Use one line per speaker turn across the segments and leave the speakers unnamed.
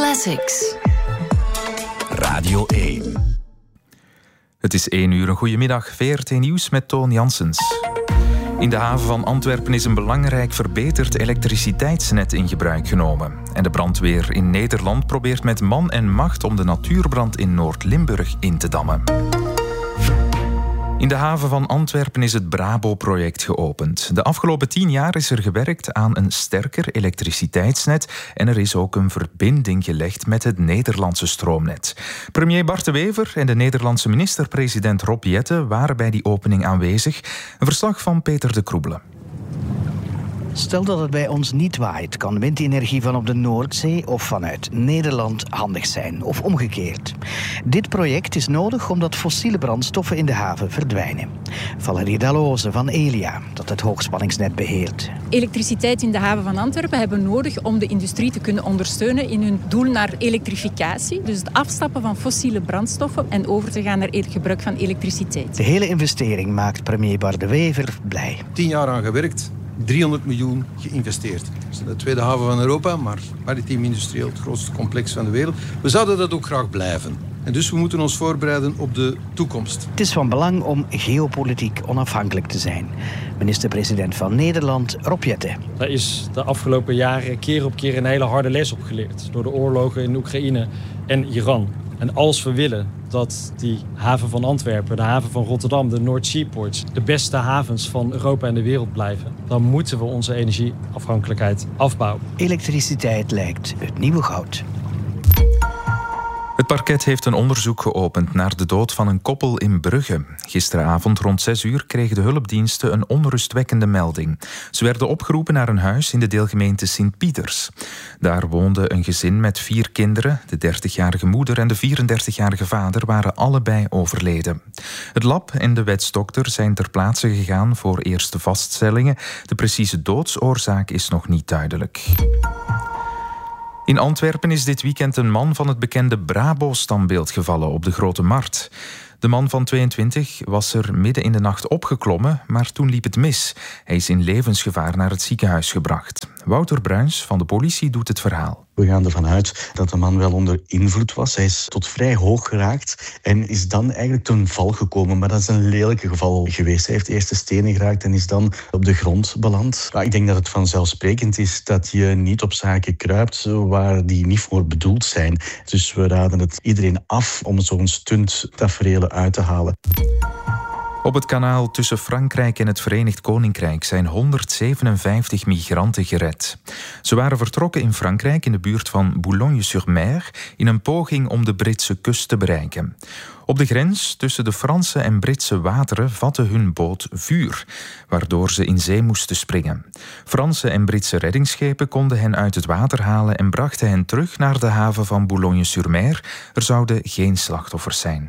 Classics.
Radio 1.
Het is 1 uur, een goedemiddag. VRT Nieuws met Toon Janssens. In de haven van Antwerpen is een belangrijk verbeterd elektriciteitsnet in gebruik genomen. En de brandweer in Nederland probeert met man en macht om de natuurbrand in Noord-Limburg in te dammen. In de haven van Antwerpen is het Brabo-project geopend. De afgelopen 10 jaar is er gewerkt aan een sterker elektriciteitsnet en er is ook een verbinding gelegd met het Nederlandse stroomnet. Premier Bart de Wever en de Nederlandse minister-president Rob Jetten waren bij die opening aanwezig. Een verslag van Peter de Kroebelen.
Stel dat het bij ons niet waait, kan windenergie van op de Noordzee of vanuit Nederland handig zijn, of omgekeerd. Dit project is nodig omdat fossiele brandstoffen in de haven verdwijnen. Valerie Dalloze van Elia, dat het hoogspanningsnet beheert.
Elektriciteit in de haven van Antwerpen hebben we nodig om de industrie te kunnen ondersteunen in hun doel naar elektrificatie. Dus het afstappen van fossiele brandstoffen en over te gaan naar het gebruik van elektriciteit.
De hele investering maakt premier Bart de Wever blij.
10 jaar aan gewerkt. 300 miljoen geïnvesteerd. We zijn de tweede haven van Europa, maar maritiem industrieel het grootste complex van de wereld. We zouden dat ook graag blijven. En dus we moeten ons voorbereiden op de toekomst.
Het is van belang om geopolitiek onafhankelijk te zijn. Minister-president van Nederland, Rob Jetten.
Daar is de afgelopen jaren keer op keer een hele harde les op geleerd. Door de oorlogen in Oekraïne en Iran. En als we willen dat die haven van Antwerpen, de haven van Rotterdam, de North Seaports, de beste havens van Europa en de wereld blijven, dan moeten we onze energieafhankelijkheid afbouwen.
Elektriciteit lijkt het nieuwe goud.
Het parket heeft een onderzoek geopend naar de dood van een koppel in Brugge. Gisteravond rond 6 uur kregen de hulpdiensten een onrustwekkende melding. Ze werden opgeroepen naar een huis in de deelgemeente Sint-Pieters. Daar woonde een gezin met 4 kinderen. De 30-jarige moeder en de 34-jarige vader waren allebei overleden. Het lab en de wetsdokter zijn ter plaatse gegaan voor eerste vaststellingen. De precieze doodsoorzaak is nog niet duidelijk. In Antwerpen is dit weekend een man van het bekende Brabo-standbeeld gevallen op de Grote Markt. De man van 22 was er midden in de nacht opgeklommen, maar toen liep het mis. Hij is in levensgevaar naar het ziekenhuis gebracht. Wouter Bruins van de politie doet het verhaal.
We gaan ervan uit dat de man wel onder invloed was. Hij is tot vrij hoog geraakt en is dan eigenlijk ten val gekomen. Maar dat is een lelijk geval geweest. Hij heeft eerst de stenen geraakt en is dan op de grond beland. Maar ik denk dat het vanzelfsprekend is dat je niet op zaken kruipt waar die niet voor bedoeld zijn. Dus we raden het iedereen af om zo'n stunttaferelen uit te halen.
Op het kanaal tussen Frankrijk en het Verenigd Koninkrijk zijn 157 migranten gered. Ze waren vertrokken in Frankrijk in de buurt van Boulogne-sur-Mer in een poging om de Britse kust te bereiken. Op de grens tussen de Franse en Britse wateren vatte hun boot vuur, waardoor ze in zee moesten springen. Franse en Britse reddingsschepen konden hen uit het water halen en brachten hen terug naar de haven van Boulogne-sur-Mer. Er zouden geen slachtoffers zijn.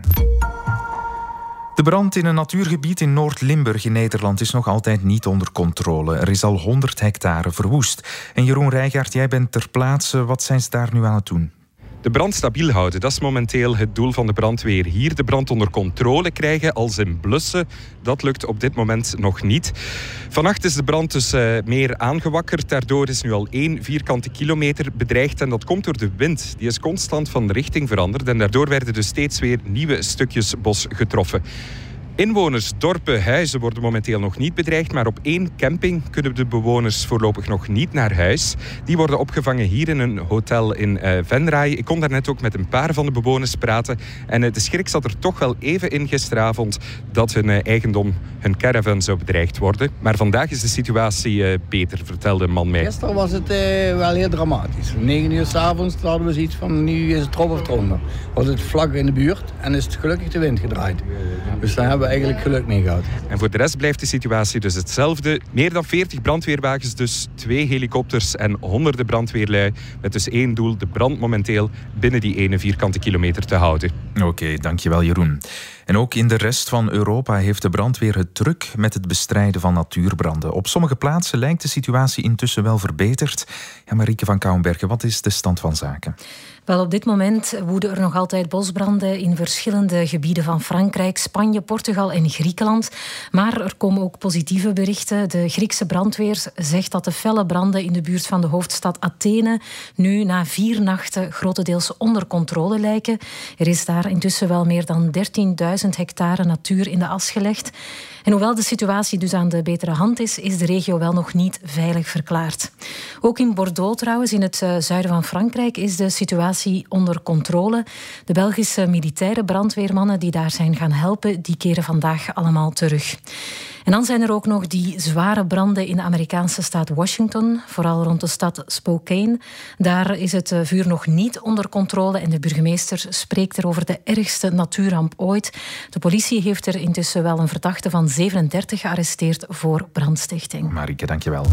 De brand in een natuurgebied in Noord-Limburg in Nederland is nog altijd niet onder controle. Er is al 100 hectare verwoest. En Jeroen Rijgaard, jij bent ter plaatse. Wat zijn ze daar nu aan het doen?
De brand stabiel houden, dat is momenteel het doel van de brandweer. Hier de brand onder controle krijgen als in blussen. Dat lukt op dit moment nog niet. Vannacht is de brand dus meer aangewakkerd. Daardoor is nu al 1 vierkante kilometer bedreigd. En dat komt door de wind. Die is constant van richting veranderd. En daardoor werden dus steeds weer nieuwe stukjes bos getroffen. Inwoners, dorpen, huizen worden momenteel nog niet bedreigd, maar op 1 camping kunnen de bewoners voorlopig nog niet naar huis. Die worden opgevangen hier in een hotel in Venray. Ik kon daarnet ook met een paar van de bewoners praten en de schrik zat er toch wel even in gisteravond dat hun eigendom, hun caravan zou bedreigd worden. Maar vandaag is de situatie beter, vertelde een man mij.
Gisteren was het wel heel dramatisch. Om 9 uur 's avonds hadden we zoiets van nu is het erop of eronder. Was het vlak in de buurt en is het gelukkig de wind gedraaid. Dus daar hebben we eigenlijk geluk mee gehad.
En voor de rest blijft de situatie dus hetzelfde. Meer dan 40 brandweerwagens, dus 2 helikopters en honderden brandweerlui. Met dus 1 doel, de brand momenteel binnen die 1 vierkante kilometer te houden.
Oké, dankjewel Jeroen. En ook in de rest van Europa heeft de brandweer het druk met het bestrijden van natuurbranden. Op sommige plaatsen lijkt de situatie intussen wel verbeterd. Ja, Marieke van Kouwenbergen, wat is de stand van zaken?
Wel, op dit moment woeden er nog altijd bosbranden in verschillende gebieden van Frankrijk, Spanje, Portugal en Griekenland. Maar er komen ook positieve berichten. De Griekse brandweer zegt dat de felle branden in de buurt van de hoofdstad Athene nu na 4 nachten grotendeels onder controle lijken. Er is daar intussen wel meer dan 13.000 hectare natuur in de as gelegd. En hoewel de situatie dus aan de betere hand is de regio wel nog niet veilig verklaard. Ook in Bordeaux trouwens, in het zuiden van Frankrijk, is de situatie onder controle. De Belgische militaire brandweermannen die daar zijn gaan helpen, die keren vandaag allemaal terug. En dan zijn er ook nog die zware branden in de Amerikaanse staat Washington, vooral rond de stad Spokane. Daar is het vuur nog niet onder controle en de burgemeester spreekt er over de ergste natuurramp ooit. De politie heeft er intussen wel een verdachte van 37 gearresteerd voor brandstichting.
Marieke, dankjewel.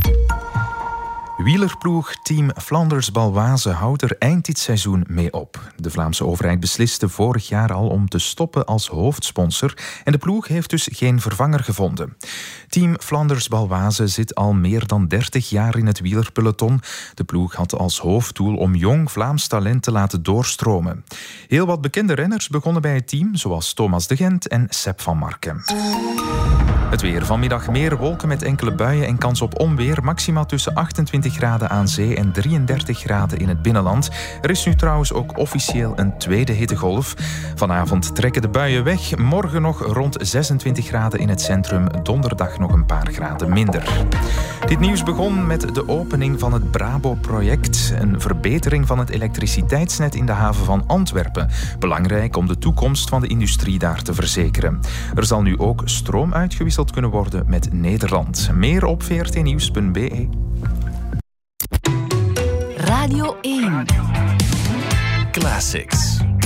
Wielerploeg Team Flanders-Baloise houdt er eind dit seizoen mee op. De Vlaamse overheid besliste vorig jaar al om te stoppen als hoofdsponsor en de ploeg heeft dus geen vervanger gevonden. Team Flanders-Baloise zit al meer dan 30 jaar in het wielerpeloton. De ploeg had als hoofddoel om jong Vlaams talent te laten doorstromen. Heel wat bekende renners begonnen bij het team, zoals Thomas de Gent en Sepp van Marken. Het weer. Vanmiddag meer wolken met enkele buien en kans op onweer. Maximaal tussen 28 graden aan zee en 33 graden in het binnenland. Er is nu trouwens ook officieel een tweede hittegolf. Vanavond trekken de buien weg. Morgen nog rond 26 graden in het centrum. Donderdag nog een paar graden minder. Dit nieuws begon met de opening van het Brabo-project. Een verbetering van het elektriciteitsnet in de haven van Antwerpen. Belangrijk om de toekomst van de industrie daar te verzekeren. Er zal nu ook stroom uitgewisseld kunnen worden met Nederland. Meer op vrtnieuws.be.
Radio 1 Classics.